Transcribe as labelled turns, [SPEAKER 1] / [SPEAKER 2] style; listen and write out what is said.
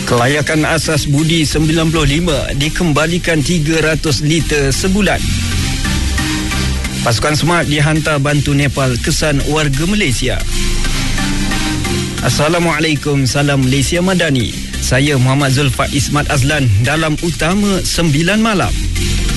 [SPEAKER 1] Kelayakan asas budi 95 dikembalikan 300 liter sebulan. Pasukan Smart dihantar bantu Nepal kesan warga Malaysia. Assalamualaikum, salam Malaysia Madani. Saya Muhammad Zulfat Ismat Azlan dalam Utama 9 Malam.